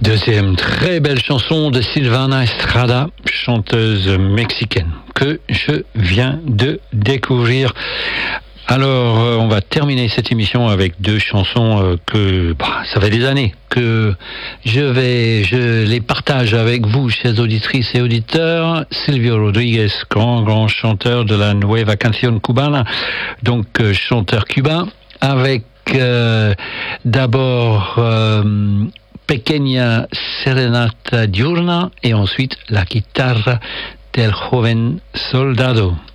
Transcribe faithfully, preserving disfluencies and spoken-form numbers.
Deuxième très belle chanson de Silvana Estrada, chanteuse mexicaine, que je viens de découvrir. Alors, euh, on va terminer cette émission avec deux chansons euh, que bah, ça fait des années que je vais, je les partage avec vous, chers auditrices et auditeurs. Silvio Rodriguez, grand grand chanteur de la Nueva Canción Cubana, donc euh, chanteur cubain, avec euh, d'abord euh, Pequeña Serenata Diurna et ensuite la guitare del joven soldado.